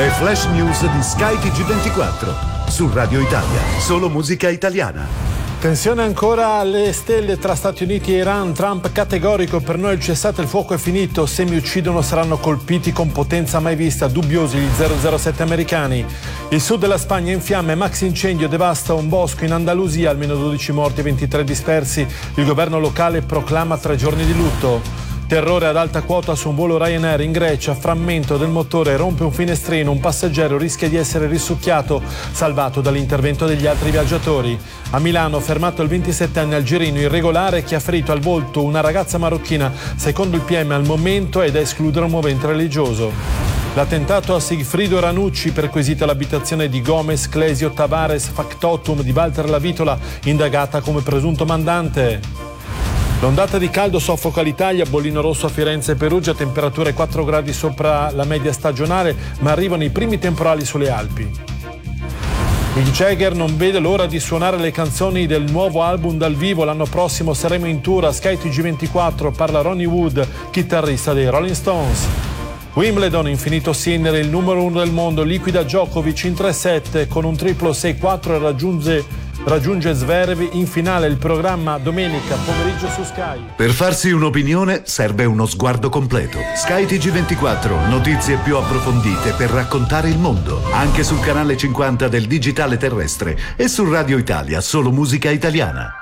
Le flash news di Sky TG24 su Radio Italia, solo musica italiana. Tensione ancora alle stelle tra Stati Uniti e Iran. Trump categorico: per noi il cessate il fuoco è finito, se mi uccidono saranno colpiti con potenza mai vista. Dubbiosi gli 007 americani. Il sud della Spagna in fiamme, max incendio devasta un bosco in Andalusia, almeno 12 morti e 23 dispersi. Il governo locale proclama 3 giorni di lutto. Terrore ad alta quota su un volo Ryanair in Grecia, frammento del motore, rompe un finestrino, un passeggero rischia di essere risucchiato, salvato dall'intervento degli altri viaggiatori. A Milano, fermato il 27enne algerino irregolare che ha ferito al volto una ragazza marocchina, secondo il PM al momento è da escludere un movente religioso. L'attentato a Sigfrido Ranucci, perquisita l'abitazione di Gomez, Clesio Tavares, factotum di Walter Lavitola, indagata come presunto mandante. L'ondata di caldo soffoca l'Italia, bollino rosso a Firenze e Perugia, temperature 4 gradi sopra la media stagionale, ma arrivano i primi temporali sulle Alpi. Mick Jagger non vede l'ora di suonare le canzoni del nuovo album dal vivo, l'anno prossimo saremo in tour a Sky TG24, parla Ronnie Wood, chitarrista dei Rolling Stones. Wimbledon, infinito Sinner, il numero 1 del mondo, liquida Djokovic in 3-7 con un triplo 6-4 e raggiunge Zverev in finale. Il programma domenica pomeriggio su Sky. Per farsi un'opinione serve uno sguardo completo. Sky TG24, notizie più approfondite per raccontare il mondo, anche sul canale 50 del digitale terrestre e su Radio Italia, solo musica italiana.